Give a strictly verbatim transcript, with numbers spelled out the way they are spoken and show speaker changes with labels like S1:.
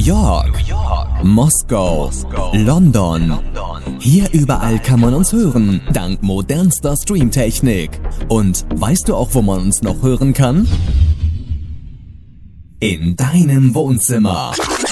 S1: York,
S2: New York,
S1: Moskau,
S2: Moskau,
S1: London.
S2: London.
S1: Hier überall kann man uns hören, dank modernster Streamtechnik. Und weißt du auch, wo man uns noch hören kann? In deinem Wohnzimmer.